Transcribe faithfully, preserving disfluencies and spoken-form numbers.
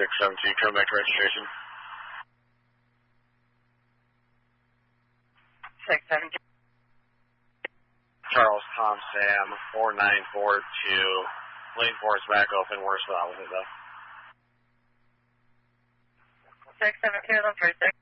six seven two, come back to registration. six seven two. Charles Tom Sam, four nine four two. Lane four is back open. Worst opposite though. six seven two, three six.